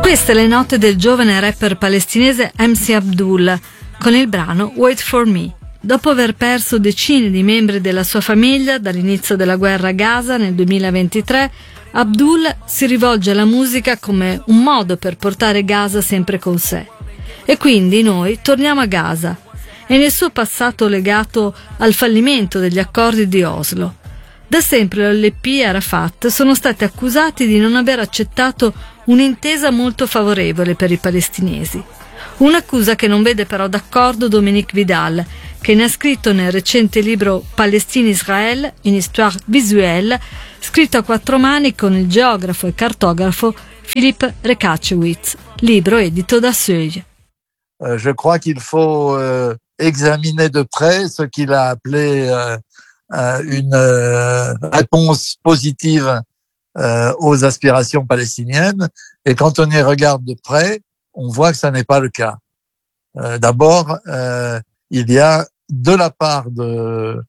Queste le note del giovane rapper palestinese MC Abdul con il brano Wait for Me. Dopo aver perso decine di membri della sua famiglia dall'inizio della guerra a Gaza nel 2023, Abdul si rivolge alla musica come un modo per portare Gaza sempre con sé. E quindi noi torniamo a Gaza e nel suo passato legato al fallimento degli accordi di Oslo. Da sempre l'OLP e Arafat sono stati accusati di non aver accettato un'intesa molto favorevole per i palestinesi. Un'accusa che non vede però d'accordo Dominique Vidal, che ne ha scritto nel recente libro Palestine-Israël, une histoire visuelle, scritto a 4 mani con il geografo e cartografo Philippe Rekachewitz, libro edito da Seuil. Je crois qu'il faut examiner de près ce qu'il a appelé une réponse positive aux aspirations palestiniennes. Et quand on y regarde de près, on voit que ça n'est pas le cas. D'abord, il y a de la part de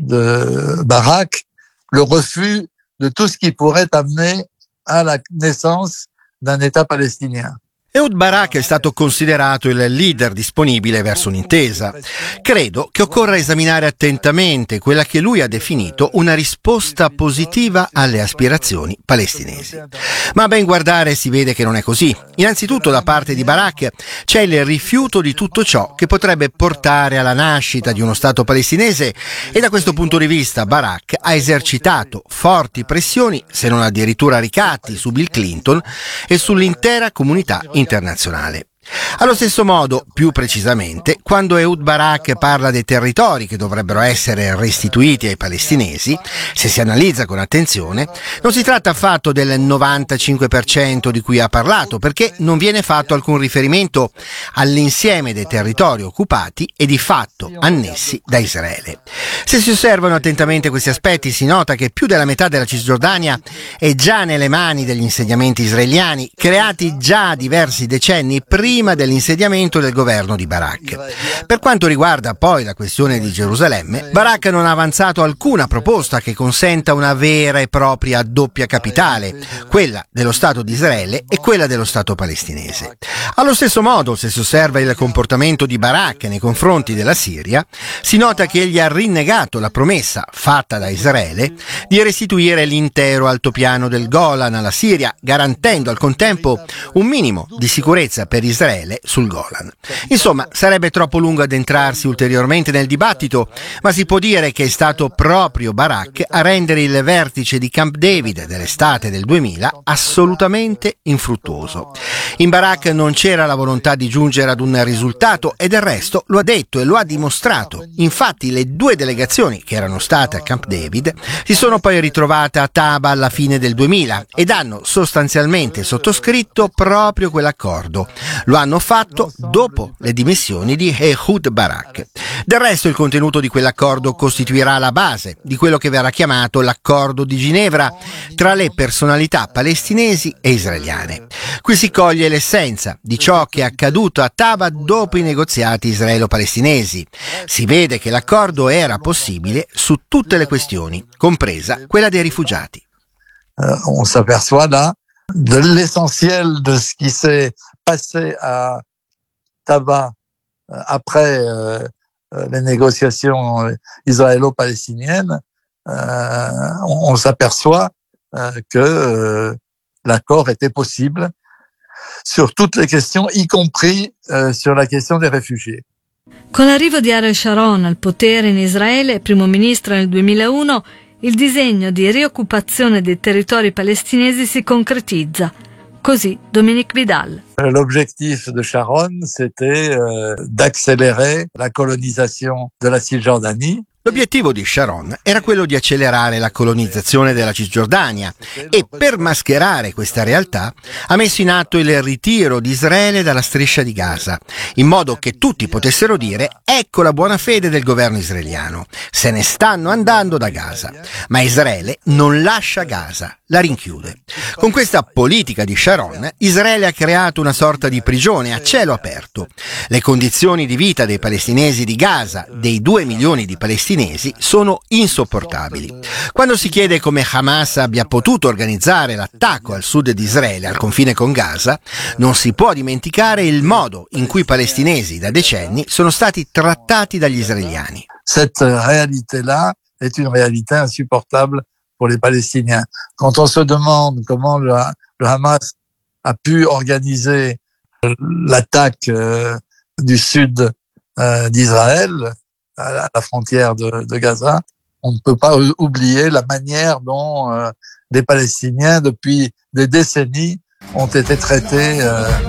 Barak le refus de tout ce qui pourrait amener à la naissance d'un État palestinien. Ehud Barak è stato considerato il leader disponibile verso un'intesa. Credo che occorra esaminare attentamente quella che lui ha definito una risposta positiva alle aspirazioni palestinesi. Ma a ben guardare si vede che non è così. Innanzitutto da parte di Barak c'è il rifiuto di tutto ciò che potrebbe portare alla nascita di uno Stato palestinese e da questo punto di vista Barak ha esercitato forti pressioni, se non addirittura ricatti, su Bill Clinton e sull'intera comunità internazionale. Allo stesso modo, più precisamente, quando Ehud Barak parla dei territori che dovrebbero essere restituiti ai palestinesi, se si analizza con attenzione, non si tratta affatto del 95% di cui ha parlato, perché non viene fatto alcun riferimento all'insieme dei territori occupati e di fatto annessi da Israele. Se si osservano attentamente questi aspetti, si nota che più della metà della Cisgiordania è già nelle mani degli insediamenti israeliani, creati già diversi decenni prima dell'insediamento del governo di Barak. Per quanto riguarda poi la questione di Gerusalemme, Barak non ha avanzato alcuna proposta che consenta una vera e propria doppia capitale, quella dello Stato di Israele e quella dello Stato palestinese. Allo stesso modo, se si osserva il comportamento di Barak nei confronti della Siria, si nota che egli ha rinnegato la promessa fatta da Israele di restituire l'intero altopiano del Golan alla Siria, garantendo al contempo un minimo di sicurezza per Israele sul Golan. Insomma, sarebbe troppo lungo addentrarsi ulteriormente nel dibattito, ma si può dire che è stato proprio Barak a rendere il vertice di Camp David dell'estate del 2000 assolutamente infruttuoso. In Barak non c'era la volontà di giungere ad un risultato e del resto lo ha detto e lo ha dimostrato. Infatti le 2 delegazioni che erano state a Camp David si sono poi ritrovate a Taba alla fine del 2000 ed hanno sostanzialmente sottoscritto proprio quell'accordo. Lo hanno fatto dopo le dimissioni di Ehud Barak. Del resto il contenuto di quell'accordo costituirà la base di quello che verrà chiamato l'accordo di Ginevra tra le personalità palestinesi e israeliane. Qui si coglie l'essenza di ciò che è accaduto a Taba dopo i negoziati israelo-palestinesi. Si vede che l'accordo era possibile su tutte le questioni, compresa quella dei rifugiati. On s'aperçoit là de l'essentiel de ce qui s'est passé à Taba après les négociations israélo-palestiniennes. On s'aperçoit que l'accord était possible sur toutes les questions, y compris sur la question des réfugiés. Con l'arrivo di Ariel Sharon al potere in Israele, primo ministro nel 2001, il disegno di rioccupazione dei territori palestinesi si concretizza. Così Dominique Vidal. L'objectif de Sharon, c'était d'accélérer la colonisation de la Cisjordanie. L'obiettivo di Sharon era quello di accelerare la colonizzazione della Cisgiordania e per mascherare questa realtà ha messo in atto il ritiro di Israele dalla striscia di Gaza, in modo che tutti potessero dire ecco la buona fede del governo israeliano, se ne stanno andando da Gaza. Ma Israele non lascia Gaza, la rinchiude. Con questa politica di Sharon, Israele ha creato una sorta di prigione a cielo aperto. Le condizioni di vita dei palestinesi di Gaza, dei 2 milioni di palestinesi palestinesi sono insopportabili. Quando si chiede come Hamas abbia potuto organizzare l'attacco al sud di Israele, al confine con Gaza, non si può dimenticare il modo in cui i palestinesi da decenni sono stati trattati dagli israeliani. Cette réalité-là est une réalité insupportable pour les Palestiniens. Quand on se demande comment le Hamas a pu organiser l'attaque du sud d'Israël à la frontière de Gaza, on ne peut pas oublier la manière dont les Palestiniens, depuis des décennies, ont été traités